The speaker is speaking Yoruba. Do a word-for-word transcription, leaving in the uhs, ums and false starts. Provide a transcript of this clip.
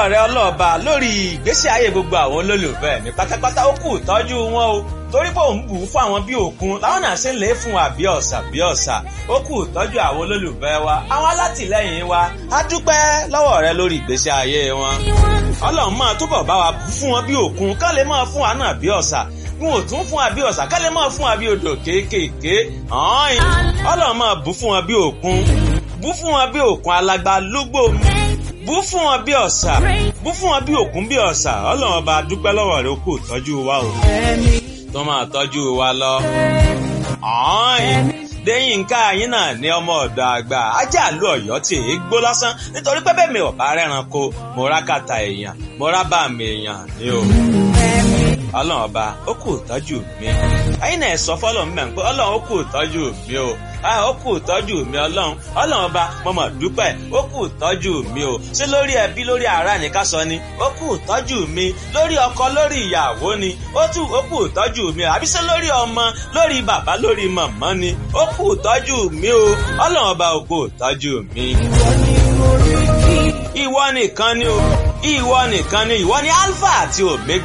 lọ́wọ́ rẹ ọlọ́ọ̀ba lórí ìgbésí ayé gbogbo àwọn olólùfẹ́ mi pátápátá. Ó kù tọ́jú wọn o, torí pé òun bù ú fún àwọn bí òkun láwọn náà ṣe ń lè fún wa bí ọ̀sà bí ọ̀sà. Ó kù tọ́jú àwọn olólùfẹ́ wa, àwọn alátìlẹ́yìn wa. A dúpẹ́ lọ́wọ́ rẹ lórí ìgbésí ayé wọn. Ọlọ́run máa túbọ̀ bá wa bù fún wọn bí òkun, kán lè máa fún wa náà bí ọ̀sà. Wọn ò tún fún wa bí ọ̀sà, kán lè máa fún wa bí odò kéékèèké. Ọlọ́run máa bù fún wọn bí òkun, bù fún wọn bí òkun alàgbà lúgbò mi, bù fún wọn bí ọ̀sà, bù fún wọn bí òkun bí ọ̀sà. Ọlọ́run ọba dúpẹ́ lọ́wọ́ rẹ, ó kù tọ́jú wa o, tó máa tọ́jú wa lọ. Déyìnká yín náà ní ọmọ ọ̀dọ̀ àgbà ajá ìlú Ọ̀yọ́ tí èé gbó lásán, nítorí pé bẹ́ẹ̀ mi ò bá rẹ́ranko mo rá kàtà èèyàn, mo rá bá mi èèyàn ni o. Ọlọ́run ọba ó kù tọ́jú mi. Ẹ̀yin náà sọ fọ́lọ́run mẹ́rin pé Ọlọ́run ó kù tọ́jú mi o. Ó kù tọ́jú mi Ọlọ́run. Ọlọ́run ọba mo mà dúpẹ́, ó kù tọ́jú mi o. Ṣé lórí ẹbí lórí ará ni ká sọ ni? Ó kù tọ́jú mi. Lórí ọkọ lórí ìyàwó ni? Ó tún ó kù tọ́jú mi. Àbí ṣé lórí ọmọ lórí bàbá lórí màmá ni? Ó kù tọ́jú mi o. Ọlọ́run ọba ó kù tọ́jú mi. Ìwọ nìkan ni o. Ìwọ nìkan ni. Ìwọ ni Alpha àti Omega.